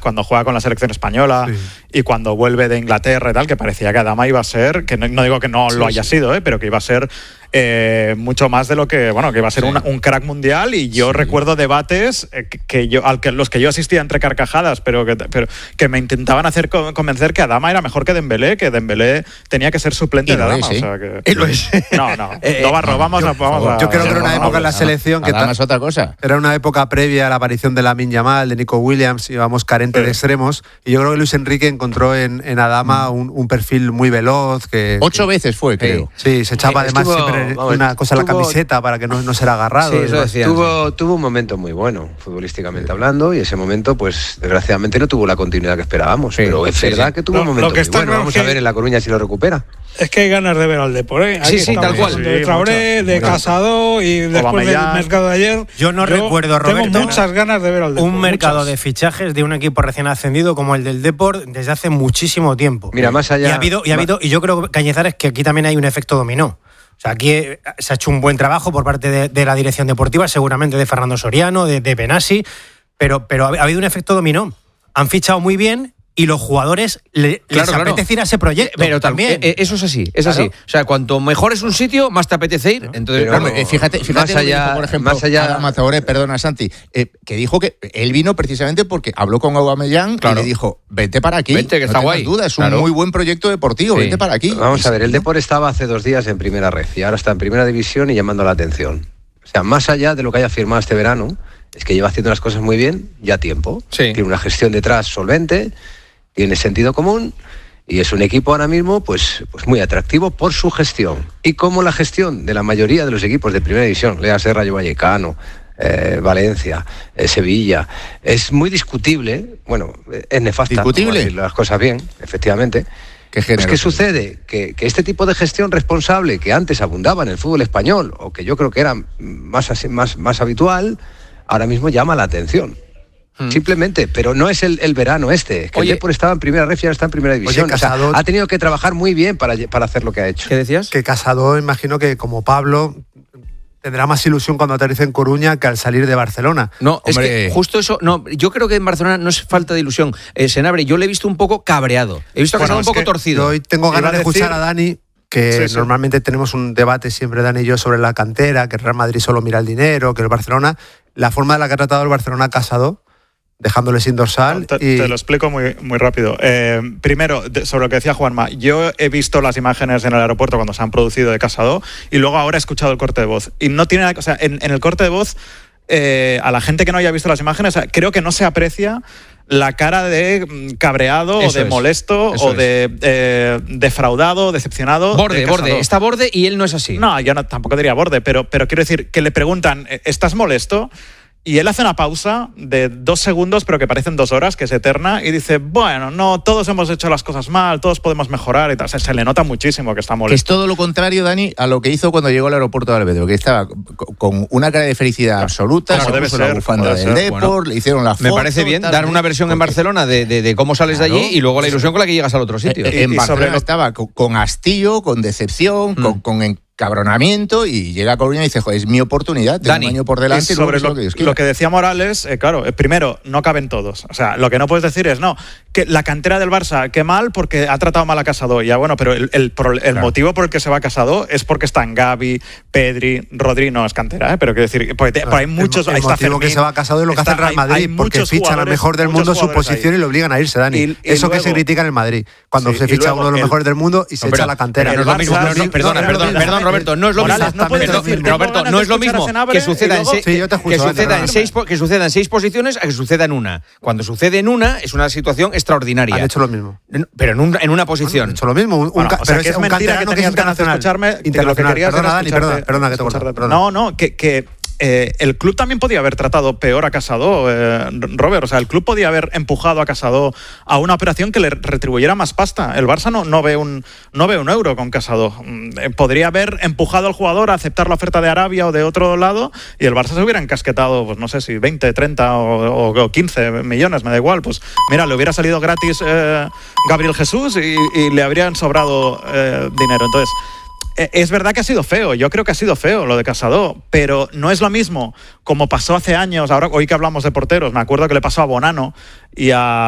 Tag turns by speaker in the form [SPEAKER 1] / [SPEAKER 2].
[SPEAKER 1] cuando juega con la selección española y cuando vuelve de Inglaterra y tal, que parecía que Adama iba a ser, que no digo que no lo haya sido, pero que iba a ser mucho más de lo que, bueno, que iba a ser un crack mundial. Y yo recuerdo debates los que yo asistía entre carcajadas, pero que me intentaban hacer convencer que Adama era mejor que Dembélé tenía que ser suplente de Adama. O sea, que,
[SPEAKER 2] lo es.
[SPEAKER 1] No, vamos a...
[SPEAKER 3] Yo creo que era una época en la selección que
[SPEAKER 4] es otra cosa.
[SPEAKER 3] Era una época previa a la aparición de Lamine Yamal, de Nico Williams, íbamos carentes de extremos, y yo creo que Luis Enrique encontró en Adama un perfil muy veloz.
[SPEAKER 4] 8 veces fue, creo.
[SPEAKER 3] Sí, se echaba además siempre una cosa en la camiseta para que no ser agarrado.
[SPEAKER 2] Sí, eso decía. Tuvo un momento muy bueno, futbolísticamente hablando, y ese momento, pues, desgraciadamente no tuvo la continuidad que esperábamos. Pero es verdad que tuvo un momento muy bueno. Vamos a ver en La Coruña si lo recupera.
[SPEAKER 5] Es que hay ganas de ver al Depor,
[SPEAKER 2] Sí, tal cual.
[SPEAKER 5] De Traoré, de Casado, y después del mercado de ayer.
[SPEAKER 6] Yo recuerdo, Roberto,
[SPEAKER 5] tengo muchas ganas de ver al Depor.
[SPEAKER 6] Un mercado de fichajes de un equipo recién ascendido como el del Depor desde hace muchísimo tiempo.
[SPEAKER 2] Mira, más allá.
[SPEAKER 6] Y yo creo, Cañizares, que aquí también hay un efecto dominó. O sea, aquí se ha hecho un buen trabajo por parte de la dirección deportiva, seguramente de Fernando Soriano, de Benassi, pero ha habido un efecto dominó. Han fichado muy bien y los jugadores les apetece ir a ese proyecto.
[SPEAKER 2] Pero también eso es así, así. O sea, cuanto mejor es un sitio, más te apetece ir. Entonces,
[SPEAKER 4] fíjate
[SPEAKER 2] más allá,
[SPEAKER 4] por ejemplo,
[SPEAKER 2] más allá.
[SPEAKER 4] Adama Traoré, perdona, Santi, que dijo que él vino precisamente porque habló con Aubameyang y le dijo, vete para aquí,
[SPEAKER 2] vente, que está guay.
[SPEAKER 4] Duda, es un muy buen proyecto deportivo, vete para aquí.
[SPEAKER 2] Vamos a ver, el Depor estaba hace 2 días en primera red y ahora está en primera división y llamando la atención. O sea, más allá de lo que haya firmado este verano, es que lleva haciendo las cosas muy bien ya tiempo. Tiene una gestión detrás solvente, tiene sentido común y es un equipo ahora mismo pues muy atractivo por su gestión. Y como la gestión de la mayoría de los equipos de primera división, léase Rayo Vallecano, Valencia, Sevilla, es muy discutible, bueno, es nefasta.
[SPEAKER 4] ¿Discutible?
[SPEAKER 2] Decir las cosas bien, efectivamente. Pues ¿qué sucede? Que este tipo de gestión responsable que antes abundaba en el fútbol español, o que yo creo que era más habitual, ahora mismo llama la atención. Simplemente, pero no es el verano que el Depor estaba en primera ref y ahora está en primera división.
[SPEAKER 3] Casado,
[SPEAKER 2] o sea, ha tenido que trabajar muy bien para hacer lo que ha hecho.
[SPEAKER 6] ¿Qué decías?
[SPEAKER 3] Que Casado, imagino que como Pablo tendrá más ilusión cuando aterrice en Coruña que al salir de Barcelona.
[SPEAKER 2] No, es que justo eso, no, yo creo que en Barcelona no es falta de ilusión. Senabre, yo le he visto un poco cabreado. He visto a Casado un poco torcido.
[SPEAKER 3] Hoy tengo ganas de escuchar a Dani, que normalmente tenemos un debate siempre, Dani y yo, sobre la cantera, que el Real Madrid solo mira el dinero, que el Barcelona, la forma en la que ha tratado el Barcelona Casado, dejándole sin dorsal.
[SPEAKER 1] Te lo explico muy, muy rápido. Primero, sobre lo que decía Juanma, yo he visto las imágenes en el aeropuerto cuando se han producido de Casado y luego ahora he escuchado el corte de voz. Y no tiene, o sea, en el corte de voz, a la gente que no haya visto las imágenes, creo que no se aprecia la cara de cabreado o de molesto o de defraudado, decepcionado.
[SPEAKER 2] Borde, está borde y él no es así.
[SPEAKER 1] No, yo tampoco diría borde, pero quiero decir que le preguntan, ¿estás molesto? Y él hace una pausa de 2 segundos, pero que parecen 2 horas, que es eterna, y dice, bueno, no, todos hemos hecho las cosas mal, todos podemos mejorar y tal. O sea, se le nota muchísimo que está molesto.
[SPEAKER 4] Que es todo lo contrario, Dani, a lo que hizo cuando llegó al aeropuerto de Albedro, que estaba con una cara de felicidad absoluta, se puso la bufanda del Depor, le hicieron la foto.
[SPEAKER 2] Me parece bien dar una versión en Barcelona de cómo sales de allí y luego la ilusión con la que llegas al otro sitio.
[SPEAKER 4] En Barcelona estaba con hastío, con decepción, con encabronamiento, y llega a Coruña y dice, joder, es mi oportunidad, tengo un año por delante.
[SPEAKER 1] Y sobre lo que decía Morales, claro, primero, no caben todos. O sea, lo que no puedes decir es, no, que la cantera del Barça, qué mal porque ha tratado mal a Casado. Ya bueno, pero el motivo por el que se va a Casado es porque están Gavi, Pedri, Rodri, no es cantera, pero quiero decir, porque hay muchos...
[SPEAKER 3] El motivo que se va a Casado es lo que hace el Real Madrid, porque fichan al mejor del mundo su posición y lo obligan a irse, Dani. Eso luego, que se critica en el Madrid, cuando se ficha uno de los mejores del mundo y se echa la cantera.
[SPEAKER 2] No es lo mismo, perdón, Roberto, no es lo mismo. Roberto, no es lo mismo que suceda en 6 posiciones a que suceda en una. Cuando sucede en una, es una situación extraordinaria.
[SPEAKER 3] Han hecho lo mismo.
[SPEAKER 2] Pero en una posición.
[SPEAKER 3] Han hecho lo mismo.
[SPEAKER 1] Pero es mentira que tenías ganas de escucharme. Lo que querías era escucharte.
[SPEAKER 3] Perdona que te corto.
[SPEAKER 1] No, que el club también podía haber tratado peor a Casado, Robert. O sea, el club podía haber empujado a Casado a una operación que le retribuyera más pasta. El Barça no ve un euro con Casado. Podría haber empujado al jugador a aceptar la oferta de Arabia o de otro lado y el Barça se hubiera encasquetado, pues no sé si 20, 30 o 15 millones, me da igual. Pues mira, le hubiera salido gratis Gabriel Jesús y le habrían sobrado dinero. Entonces... Es verdad que ha sido feo, yo creo que ha sido feo lo de Casado, pero no es lo mismo como pasó hace años. Ahora, hoy que hablamos de porteros, me acuerdo que le pasó a Bonano y a